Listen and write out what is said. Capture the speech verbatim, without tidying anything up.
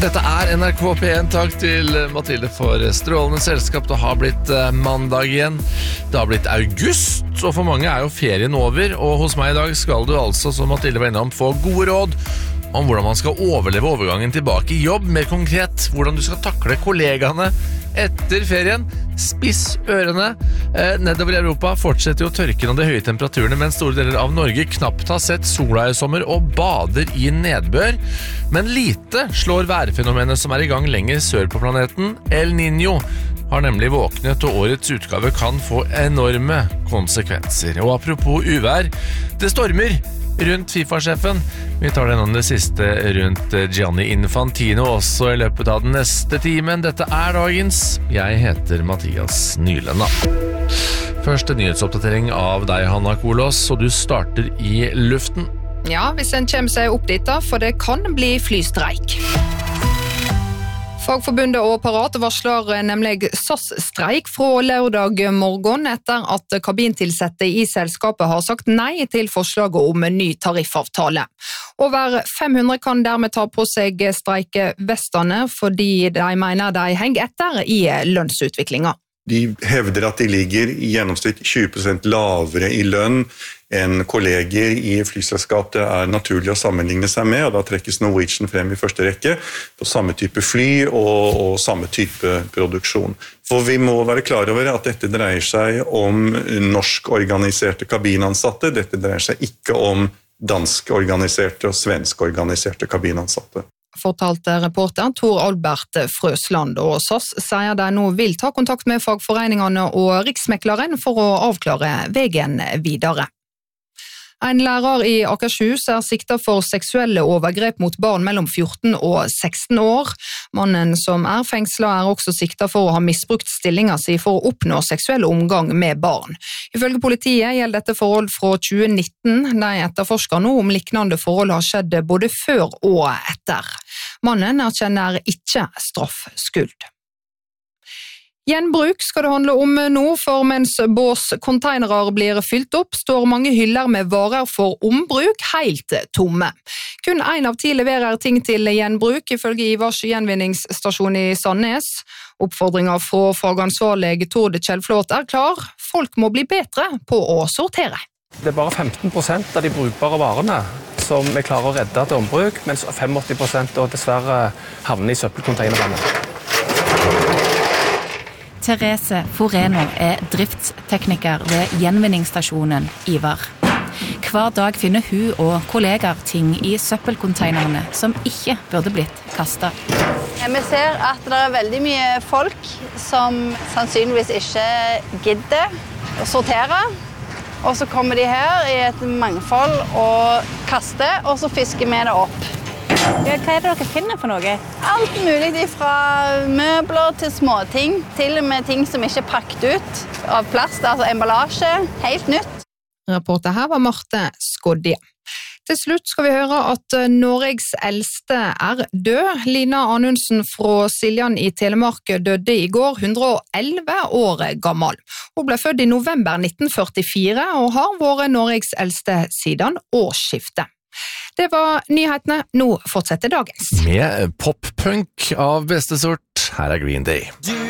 Dette er N R K P en. Takk til Mathilde for strålende selskap. Det har blitt mandag igjen. Det har blitt august, og for mange er jo ferien over. Og hos meg i dag skal du altså, som Mathilde var innom, få gode råd om hvordan man skal overleve overgangen tilbake i jobb. Mer konkret, hvordan du skal takle kollegaene etter ferien. Spiss ørene. Eh, nedover i Europa fortsetter jo tørken og de høye temperaturene, mens store deler av Norge knapt har sett sola i sommer og bader i nedbør. Men lite slår værfenomenet som er i gang lenger sør på planeten. El Niño har nemlig våknet, og årets utgave kan få enorme konsekvenser. Og apropos uvær, det stormer rundt FIFA-sjefen. Vi tar den om det siste rundt Gianni Infantino også i løpet av den neste timen. Dette er dagens. Jeg heter Mathias Nylenda. Første nyhetsoppdatering av deg, Hanna Kolos, og du starter i luften. Ja, hvis en kommer seg opp dit da, for det kan bli flystreik. Fagforbundet og Parat varsler nemlig S A S-streik fra lørdag morgen etter at kabintilsette i selskapet har sagt nei til forslaget om en ny tariffavtale. Over fem hundre kan dermed ta på seg streikevestene fordi de mener de henger etter i lønnsutviklingen. De hevder at de ligger i gjennomsnitt tjue prosent lavere i lønn enn kolleger i flyselskap det er naturlig å sammenligne seg med, og da trekkes Norwegian frem i første rekke på samme type fly og, og samme type produksjon. For vi må være klar over at dette dreier seg om norskorganiserte kabinansatte, dette dreier seg ikke om danskorganiserte og svenskorganiserte kabinansatte. Fortalte reporter Tor Albert Frøsland, og S A S sier de nå vil ta kontakt med fagforeningene og Riksmekleren for å avklare veien videre. En lærer i Akershus er siktet for seksuelle overgrep mot barn mellom fjorten og seksten år. Mannen som er fengslet er også siktet for å ha misbrukt stillingen sin for å oppnå seksuell omgang med barn. Ifølge politiet gjelder dette forhold fra tjue nitten. De etterforsker nå om lignende forhold har skjedd både før og etter. Mannen erkjenner ikke straffskyld. Gjenbruk skal det handle om nå, for mens båscontainere blir fylt opp, står mange hyller med varer for ombruk helt tomme. Kun en av ti leverer ting til gjenbruk, ifølge Ivars gjenvinningsstasjon i Sandnes. Oppfordringen fra fagansvarlig Tord Kjellflot er klar. Folk må bli bedre på å sortere. Det er bare femten prosent av de brukbare varene som vi klarer å redde til ombruk, mens åttifem prosent dessverre havner i søppelcontainerene. Therese Foreno er driftstekniker ved gjenvinningsstasjonen Ivar. Hver dag finner hun og kolleger ting i søppelcontainerene som ikke burde blitt kastet. Vi ser at det er veldig mye folk som sannsynligvis ikke gidder å sortere. Og så kommer de her i et mangfold og kaster, og så fisker vi det opp. Ja, hva er det dere finner for noe? Alt mulig fra møbler til småting, til og med ting som ikke er pakket ut av plast, altså emballasje, helt nytt. Reporter her var Marte Skodje. Til slutt skal vi høre at Norges eldste er død. Lina Anundsen fra Siljan i Telemark døde i går, hundre og elleve år gammel. Hun ble født i november nitten førtifire og har vært Norges eldste siden årsskiftet. Det var nyhetene. Nå fortsetter dagens. Med pop-punk av beste sort, her er Green Day.